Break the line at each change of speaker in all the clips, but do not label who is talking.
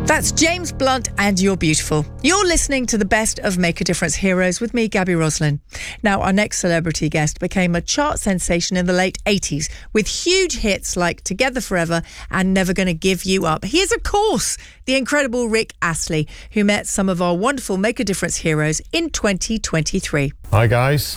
That's James Blunt and You're Beautiful. You're listening to the best of Make a Difference Heroes with me, Gabby Roslin. Now, our next celebrity guest became a chart sensation in the late 80s with huge hits like Together Forever and Never Gonna Give You Up. He is, of course, the incredible Rick Astley, who met some of our wonderful Make a Difference heroes in 2023.
Hi, guys.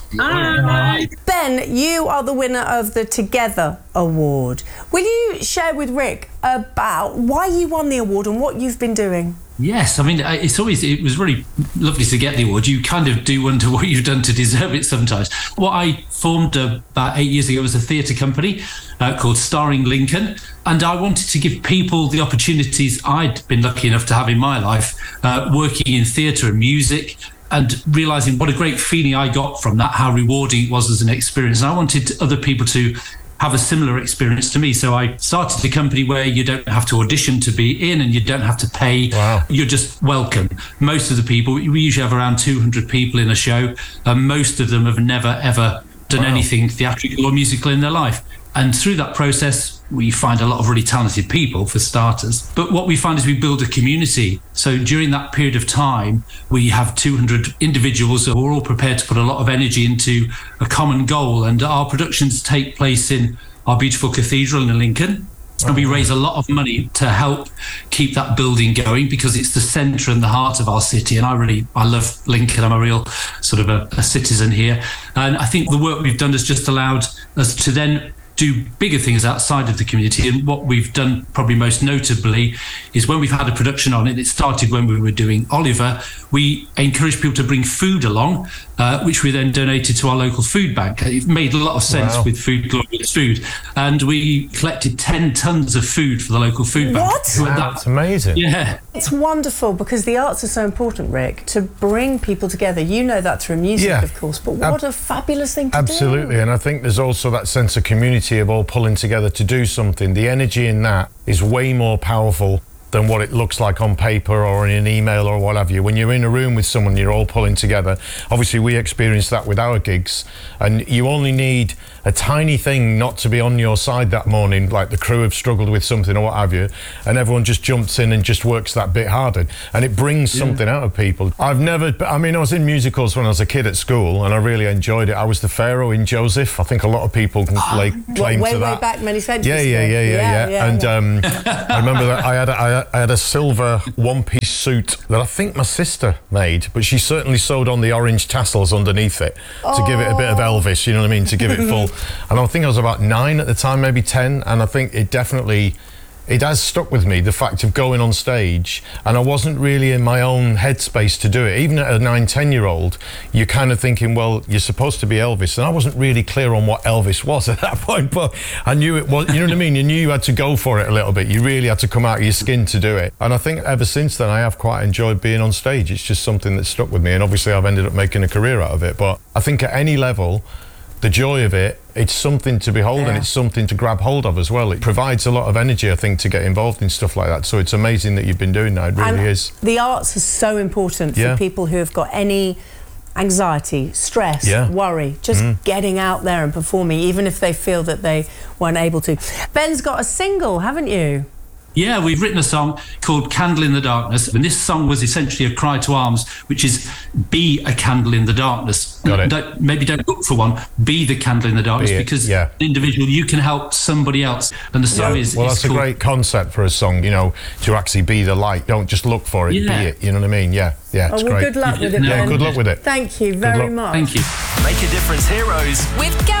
Hi. Ben, you are the winner of the Together Award. Will you share with Rick about why you won the award and what you've been doing?
Yes, I mean, it was really lovely to get the award. You kind of do wonder what you've done to deserve it sometimes. What I formed about 8 years ago was a theatre company called Starring Lincoln. And I wanted to give people the opportunities I'd been lucky enough to have in my life, working in theatre and music, and realising what a great feeling I got from that, how rewarding it was as an experience. And I wanted other people to have a similar experience to me. So I started a company where you don't have to audition to be in and you don't have to pay.
Wow.
You're just welcome. Most of the people, we usually have around 200 people in a show, and most of them have never, ever done anything theatrical or musical in their life. And through that process, we find a lot of really talented people, for starters. But what we find is we build a community. So during that period of time, we have 200 individuals who are all prepared to put a lot of energy into a common goal. And our productions take place in our beautiful cathedral in Lincoln. And we raise a lot of money to help keep that building going, because it's the centre and the heart of our city. And I love Lincoln. I'm a real sort of a citizen here. And I think the work we've done has just allowed us to then do bigger things outside of the community. And what we've done probably most notably is when we've had a production on it started when we were doing Oliver, we encouraged people to bring food along, which we then donated to our local food bank. It made a lot of sense with Food Glorious Food. And we collected 10 tons of food for the local food bank.
What?
That's amazing.
Yeah.
It's wonderful because the arts are so important, Rick, to bring people together. You know that through music, of course, but what a fabulous thing to do.
Absolutely, and I think there's also that sense of community of all pulling together to do something. The energy in that is way more powerful than what it looks like on paper or in an email or what have you. When you're in a room with someone, you're all pulling together. Obviously, we experience that with our gigs, and you only need a tiny thing not to be on your side that morning, like the crew have struggled with something or what have you, and everyone just jumps in and just works that bit harder, and it brings something out of people. I was in musicals when I was a kid at school, and I really enjoyed it. I was the Pharaoh in Joseph. I think a lot of people can claim to that.
Way back many centuries ago.
Yeah. And I remember that I had a silver one-piece suit that I think my sister made, but she certainly sewed on the orange tassels underneath it to give it a bit of Elvis, you know what I mean, to give it full. And I think I was about 9 at the time, maybe 10, and I think it has stuck with me, the fact of going on stage, and I wasn't really in my own headspace to do it. Even at a 9-10-year-old, you're kind of thinking, well, you're supposed to be Elvis, and I wasn't really clear on what Elvis was at that point, but I knew it was, you know what I mean? You knew you had to go for it a little bit. You really had to come out of your skin to do it. And I think ever since then, I have quite enjoyed being on stage. It's just something that stuck with me, and obviously I've ended up making a career out of it. But I think at any level, the joy of it, it's something to behold and it's something to grab hold of as well. It provides a lot of energy, I think, to get involved in stuff like that. So it's amazing that you've been doing that. It really is.
The arts are so important for people who have got any anxiety, stress, worry, just getting out there and performing, even if they feel that they weren't able to. Ben's got a single, haven't you?
Yeah, we've written a song called Candle in the Darkness, and this song was essentially a cry to arms, which is be a candle in the darkness.
Got it.
Maybe don't look for one, be the candle in the darkness, because as an individual, you can help somebody else. And the song is...
Well, that's a great concept for a song, you know, to actually be the light. Don't just look for it, be it, you know what I mean? Yeah, it's great.
Good luck with it,
Yeah,
Ben.
good luck with it.
Thank you very much.
Thank you.
Make a Difference Heroes
with